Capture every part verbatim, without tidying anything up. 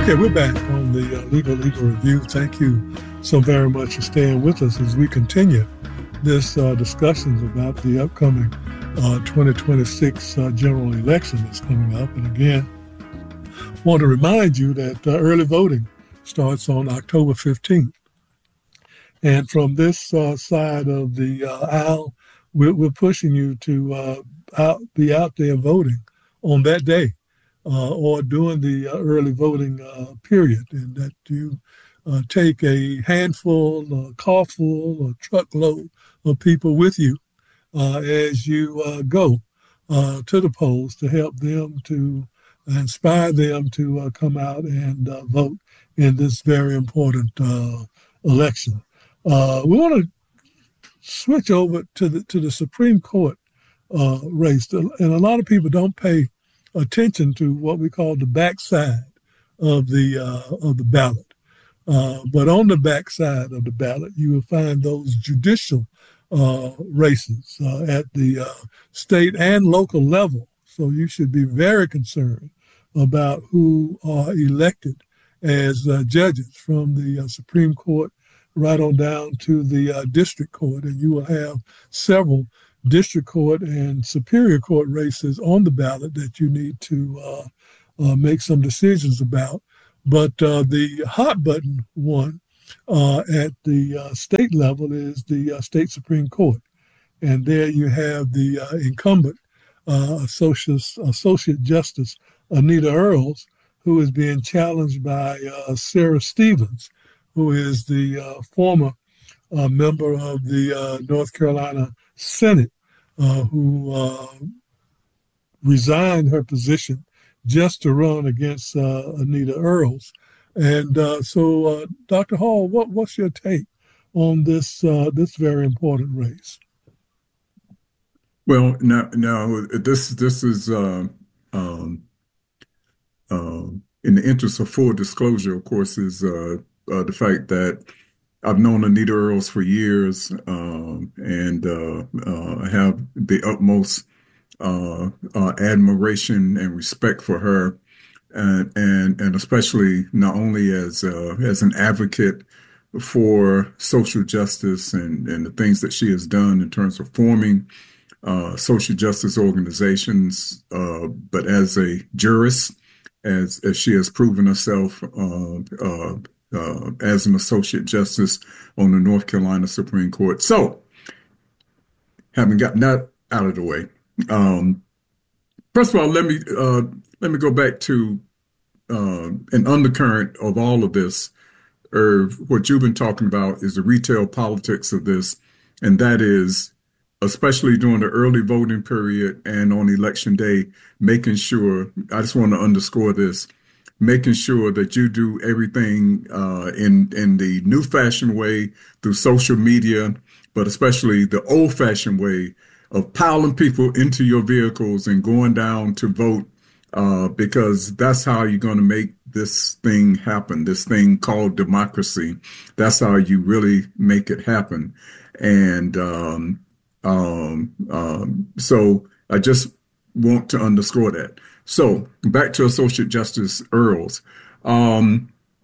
Okay, we're back on the uh, Legal Legal Review. Thank you so very much for staying with us as we continue this uh, discussions about the upcoming uh, twenty twenty-six uh, general election that's coming up. And again, want to remind you that uh, early voting starts on October fifteenth. And from this uh, side of the uh, aisle, we're, we're pushing you to uh, out, be out there voting on that day. Uh, or during the uh, early voting uh, period, and that you uh, take a handful, a carful, a truckload of people with you uh, as you uh, go uh, to the polls to help them, to inspire them to uh, come out and uh, vote in this very important uh, election. Uh, we want to switch over to the to the Supreme Court uh, race, and a lot of people don't pay attention to what we call the backside of the uh, of the ballot. Uh, but on the backside of the ballot, you will find those judicial uh, races uh, at the uh, state and local level. So you should be very concerned about who are elected as uh, judges from the uh, Supreme Court right on down to the uh, district court. And you will have several district court and superior court races on the ballot that you need to uh, uh, make some decisions about. But uh, the hot button one uh, at the uh, state level is the uh, state Supreme Court. And there you have the uh, incumbent uh, Associate, Associate Justice Anita Earls, who is being challenged by uh, Sarah Stevens, who is the uh, former uh, member of the uh, North Carolina Senate, uh, who uh, resigned her position just to run against uh, Anita Earls. And uh, so, uh, Doctor Hall, what, what's your take on this uh, this very important race? Well, now, now this this is uh, um, uh, in the interest of full disclosure, of course, is uh, uh, the fact that I've known Anita Earls for years, um, and uh, uh, have the utmost uh, uh, admiration and respect for her, and and and especially not only as uh, as an advocate for social justice and and the things that she has done in terms of forming uh, social justice organizations, uh, but as a jurist, as as she has proven herself Uh, uh, Uh, as an associate justice on the North Carolina Supreme Court. So, having gotten that out of the way, um, first of all, let me uh, let me go back to uh, an undercurrent of all of this, or what you've been talking about is the retail politics of this, and that is, especially during the early voting period and on election day, making sure. I just want to underscore this. Making sure that you do everything uh, in in the new fashioned way through social media, but especially the old fashioned way of piling people into your vehicles and going down to vote, uh, because that's how you're going to make this thing happen, this thing called democracy. That's how you really make it happen. And um, um, um, so I just want to underscore that. So back to Associate Justice Earls. Um,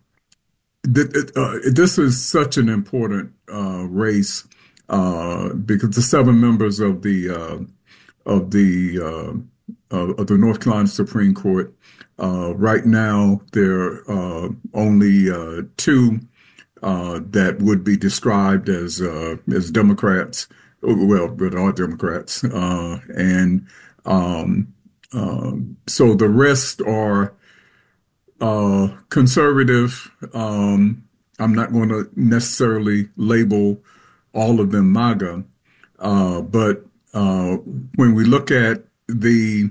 th- uh, this is such an important uh, race uh, because the seven members of the uh, of the uh, uh, of the North Carolina Supreme Court uh, right now, there are uh, only uh, two uh, that would be described as uh, as Democrats. Well, but are Democrats, uh, and um, Um, so the rest are uh, conservative. Um, I'm not going to necessarily label all of them MAGA, uh, but uh, when we look at the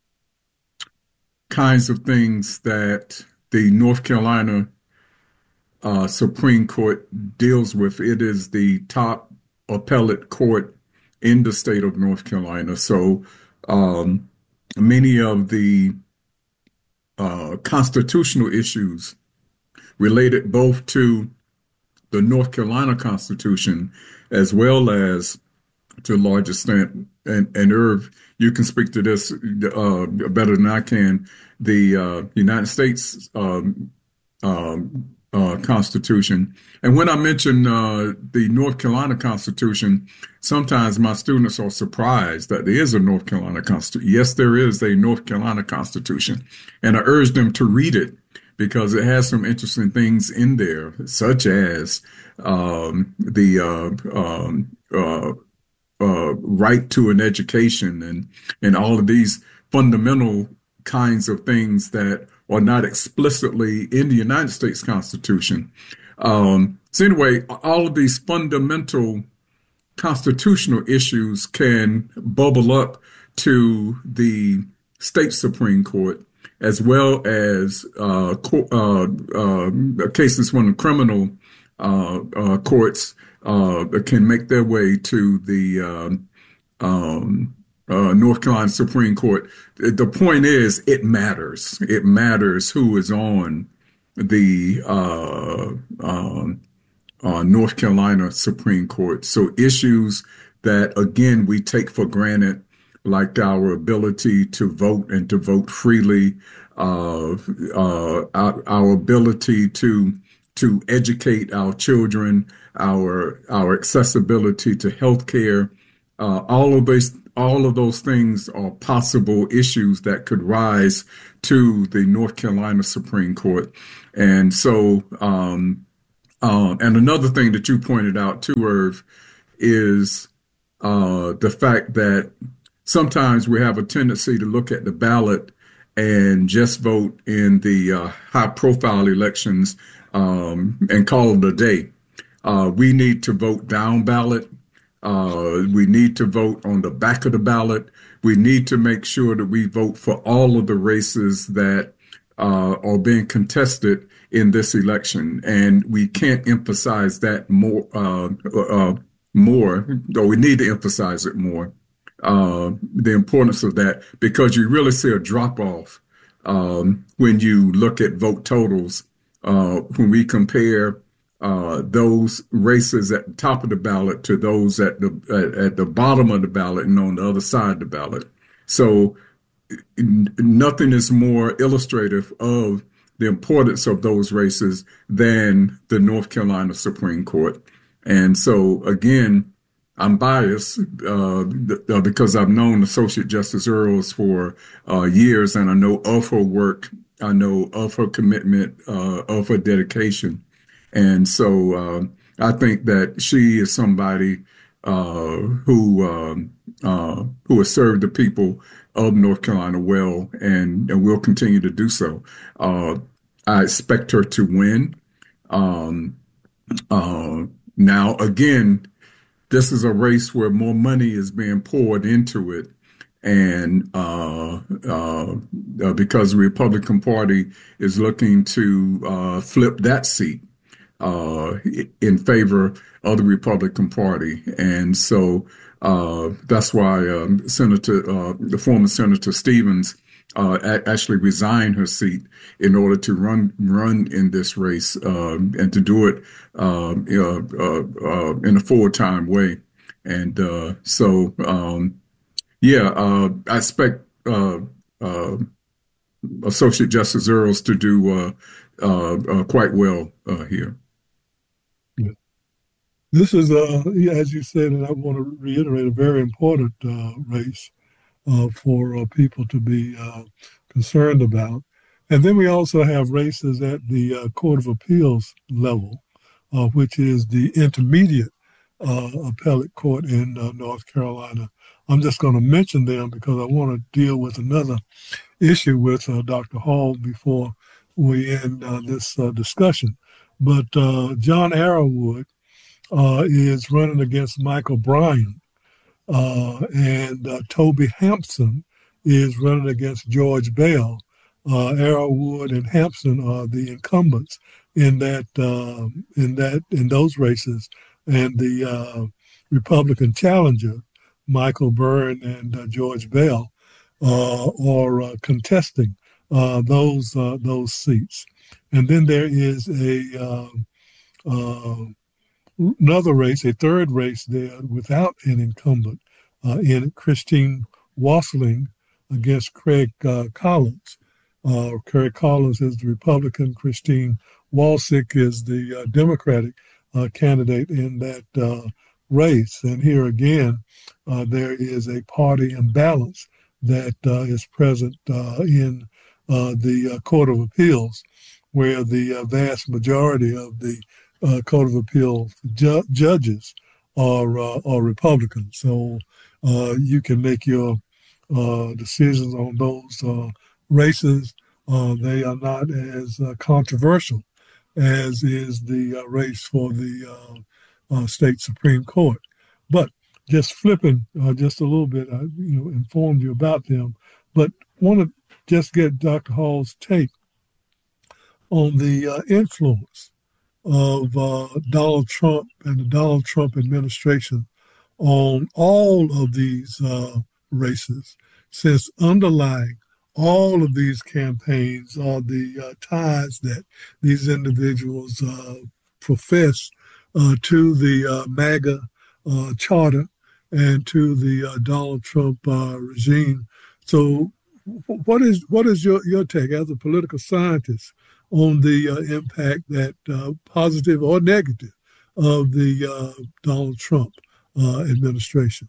kinds of things that the North Carolina uh, Supreme Court deals with, it is the top appellate court in the state of North Carolina. So um, many of the uh, constitutional issues related both to the North Carolina Constitution as well as, to a large extent, and, and Irv, you can speak to this uh, better than I can, the uh, United States um, um, uh, Constitution. And when I mention uh, the North Carolina Constitution, sometimes my students are surprised that there is a North Carolina Constitution. Yes, there is a North Carolina Constitution. And I urge them to read it because it has some interesting things in there, such as um, the uh, um, uh, uh, right to an education and, and all of these fundamental kinds of things that are not explicitly in the United States Constitution. Um, so anyway, all of these fundamental constitutional issues can bubble up to the state Supreme Court, as well as uh, co- uh, uh, cases from the criminal uh, uh, courts uh, can make their way to the um, um, uh, North Carolina Supreme Court. The point is, it matters. It matters who is on the uh, um, uh, North Carolina Supreme Court. So issues that, again, we take for granted, like our ability to vote and to vote freely, uh, uh, our, our ability to to educate our children, our our accessibility to healthcare, uh, all of these all of those things are possible issues that could rise to the North Carolina Supreme Court. And so, um, uh, and another thing that you pointed out too, Irv, is uh, the fact that sometimes we have a tendency to look at the ballot and just vote in the uh, high-profile elections um, and call it a day. Uh, we need to vote down ballot. Uh, we need to vote on the back of the ballot. We need to make sure that we vote for all of the races that uh, are being contested in this election. And we can't emphasize that more, uh, uh, more, or we need to emphasize it more, uh, the importance of that, because you really see a drop off um, when you look at vote totals, uh, when we compare Uh, those races at the top of the ballot to those at the at, at the bottom of the ballot and on the other side of the ballot. So n- nothing is more illustrative of the importance of those races than the North Carolina Supreme Court. And so, again, I'm biased uh, th- because I've known Associate Justice Earls for uh, years, and I know of her work. I know of her commitment, uh, of her dedication. And so uh, I think that she is somebody uh, who um, uh, who has served the people of North Carolina well, and, and will continue to do so. Uh, I expect her to win. Um, uh, now, again, this is a race where more money is being poured into it. And uh, uh, uh, because the Republican Party is looking to uh, flip that seat Uh, in favor of the Republican Party. And so uh, that's why um, Senator, uh, the former Senator Stevens uh, a- actually resigned her seat in order to run run in this race um, and to do it uh, uh, uh, uh, in a full-time way. And uh, so, um, yeah, uh, I expect uh, uh, Associate Justice Earls to do uh, uh, uh, quite well uh, here. This is, uh, as you said, and I want to reiterate, a very important uh, race uh, for uh, people to be uh, concerned about. And then we also have races at the uh, Court of Appeals level, uh, which is the intermediate uh, appellate court in uh, North Carolina. I'm just going to mention them because I want to deal with another issue with uh, Doctor Hall before we end uh, this uh, discussion. But uh, John Arrowood Uh, is running against Michael Bryan, uh, and uh, Toby Hampson is running against George Bell. Uh, Arrowood and Hampson are the incumbents in that uh, in that in those races, and the uh, Republican challenger, Michael Byrne and uh, George Bell, uh, are uh, contesting uh, those uh, those seats. And then there is a uh, uh, another race, a third race there without an incumbent uh, in Christine Wassling against Craig uh, Collins. Uh, Kerry Collins is the Republican. Christine Walsick is the uh, Democratic uh, candidate in that uh, race. And here again, uh, there is a party imbalance that uh, is present uh, in uh, the uh, Court of Appeals, where the uh, vast majority of the uh, Court of Appeals ju- judges are uh, are Republicans. So uh, you can make your uh, decisions on those uh, races. Uh, they are not as uh, controversial as is the uh, race for the uh, uh, state Supreme Court. But just flipping uh, just a little bit, I you know, informed you about them, but want to just get Doctor Hall's take on the uh, influence of uh, Donald Trump and the Donald Trump administration on all of these uh, races, since underlying all of these campaigns are the uh, ties that these individuals uh, profess uh, to the uh, MAGA uh, charter and to the uh, Donald Trump uh, regime. So what is what is your, your take as a political scientist on the uh, impact that uh, positive or negative of the uh, Donald Trump uh, administration?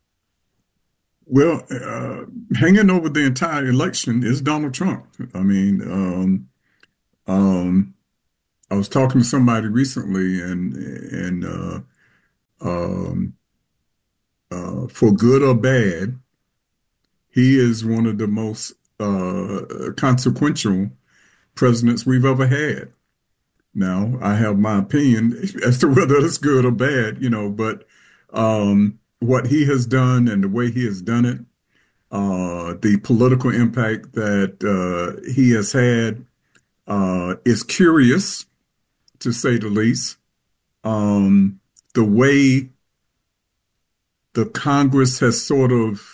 Well, uh, hanging over the entire election is Donald Trump. I mean, um, um, I was talking to somebody recently, and and uh, um, uh, for good or bad, he is one of the most uh, consequential presidents we've ever had. Now, I have my opinion as to whether it's good or bad, you know, but um, what he has done and the way he has done it, uh, the political impact that uh, he has had uh, is curious, to say the least. Um, the way the Congress has sort of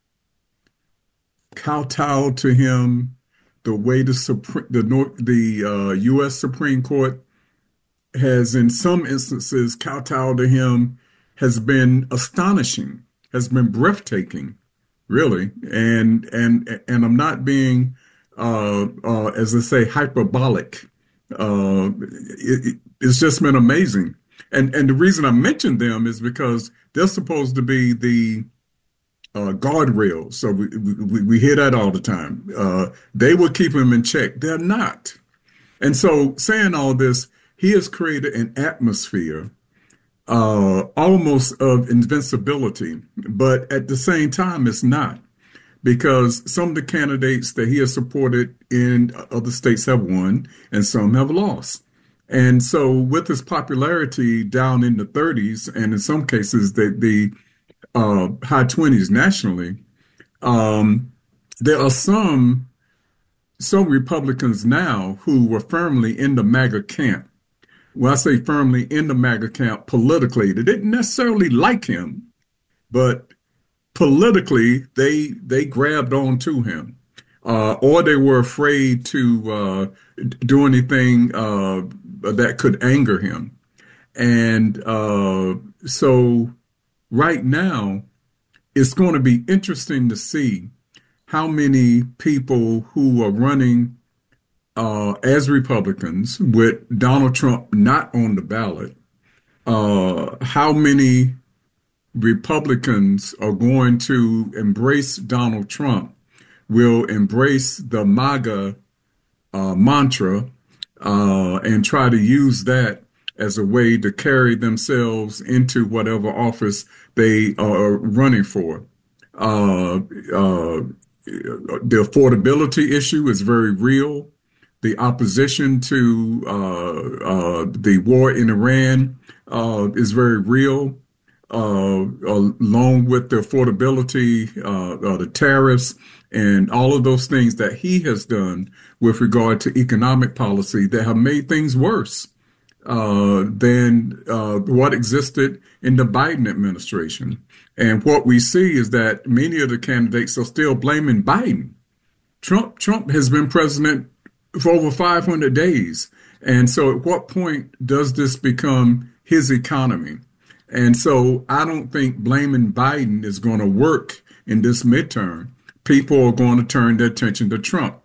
kowtowed to him, the way the Supreme, the the uh, U S Supreme Court has, in some instances, kowtowed to him, has been astonishing, has been breathtaking, really. And and and I'm not being, uh, uh, as I say, hyperbolic. Uh, it, it's just been amazing. And and the reason I mention them is because they're supposed to be the Uh, guardrails. So we, we we hear that all the time. Uh, they will keep him in check. They're not. And so, saying all this, he has created an atmosphere uh, almost of invincibility, but at the same time, it's not, because some of the candidates that he has supported in other states have won and some have lost. And so, with his popularity down in the thirties, and in some cases, the, the Uh, high twenties nationally, um, there are some some Republicans now who were firmly in the MAGA camp. When I say firmly in the MAGA camp politically, they didn't necessarily like him, but politically they they grabbed on to him, uh, or they were afraid to uh, do anything uh, that could anger him. And uh, so right now, it's going to be interesting to see how many people who are running uh, as Republicans with Donald Trump not on the ballot, uh, how many Republicans are going to embrace Donald Trump, will embrace the MAGA uh, mantra uh, and try to use that as a way to carry themselves into whatever office they are running for. Uh, uh, the affordability issue is very real. The opposition to uh, uh, the war in Iran uh, is very real, uh, along with the affordability, uh, uh, the tariffs, and all of those things that he has done with regard to economic policy that have made things worse Uh, than uh, what existed in the Biden administration. And what we see is that many of the candidates are still blaming Biden. Trump Trump has been president for over five hundred days. And so at what point does this become his economy? And so I don't think blaming Biden is going to work in this midterm. People are going to turn their attention to Trump.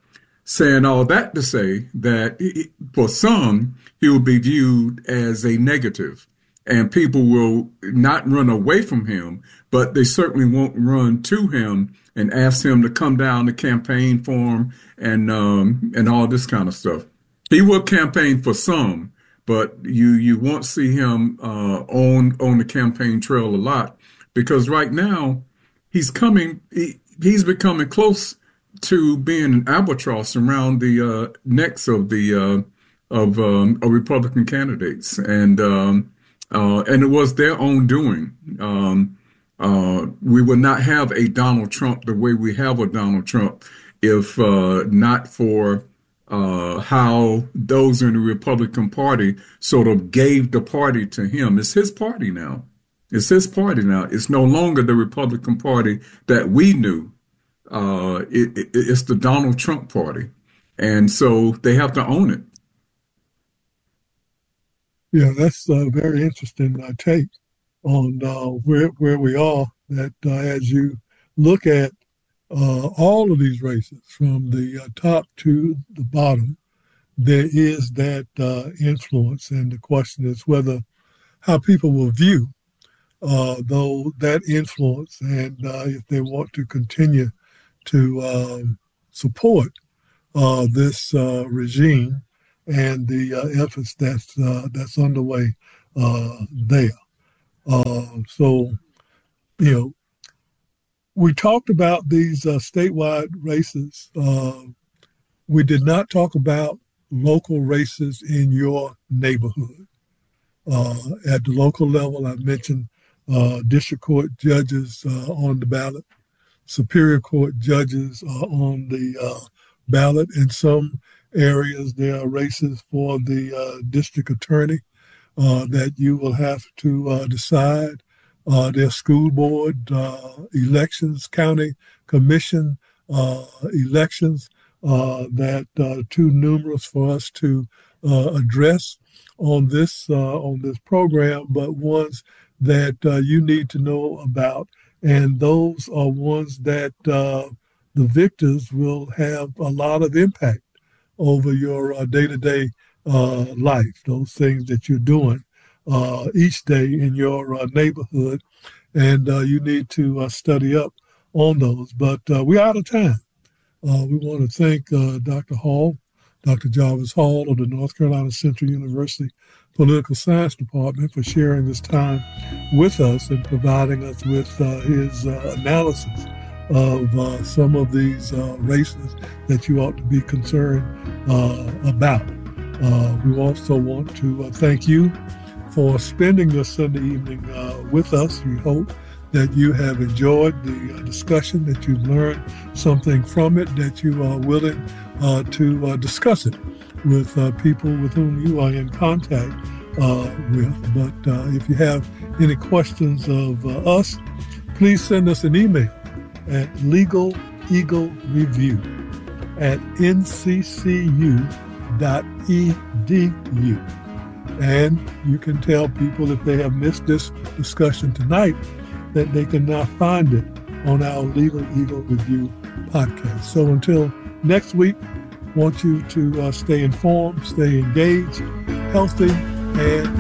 saying all that to say that he, for some, he will be viewed as a negative, and people will not run away from him, but they certainly won't run to him and ask him to come down to campaign for him and um, and all this kind of stuff. He will campaign for some, but you you won't see him uh, on on the campaign trail a lot, because right now he's coming. He, he's becoming close to being an albatross around the uh, necks of the uh, of, um, of Republican candidates, and um, uh, and it was their own doing. Um, uh, we would not have a Donald Trump the way we have a Donald Trump if uh, not for uh, how those in the Republican Party sort of gave the party to him. It's his party now. It's his party now. It's no longer the Republican Party that we knew. Uh, it, it, it's the Donald Trump party. And so they have to own it. Yeah, that's a very interesting uh, take on uh, where where we are. That uh, as you look at uh, all of these races from the uh, top to the bottom, there is that uh, influence. And the question is whether how people will view uh, though that influence, and uh, if they want to continue to um, support uh, this uh, regime and the uh, efforts that's uh, that's underway uh, there. Uh, so, you know, we talked about these uh, statewide races. Uh, we did not talk about local races in your neighborhood. Uh, at the local level, I mentioned uh, district court judges uh, on the ballot. Superior Court judges are on the uh, ballot. In some areas, there are races for the uh, district attorney uh, that you will have to uh, decide. Uh, there are school board uh, elections, county commission uh, elections uh, that are too numerous for us to uh, address on this uh, on this program, but ones that uh, you need to know about. And those are ones that uh, the victors will have a lot of impact over your uh, day-to-day uh, life, those things that you're doing uh, each day in your uh, neighborhood. And uh, you need to uh, study up on those. But uh, we're out of time. Uh, we want to thank uh, Doctor Hall, Doctor Jarvis Hall of the North Carolina Central University Political Science Department, for sharing this time with us and providing us with uh, his uh, analysis of uh, some of these uh, races that you ought to be concerned uh, about. Uh, we also want to uh, thank you for spending this Sunday evening uh, with us. We hope that you have enjoyed the uh, discussion, that you learned something from it, that you are willing uh, to uh, discuss it with uh, people with whom you are in contact uh, with. But uh, if you have any questions of uh, us, please send us an email at Legal Eagle Review at n c c u dot e d u. And you can tell people if they have missed this discussion tonight that they can now find it on our Legal Eagle Review podcast. So until next week, I want you to uh, stay informed, stay engaged, healthy, and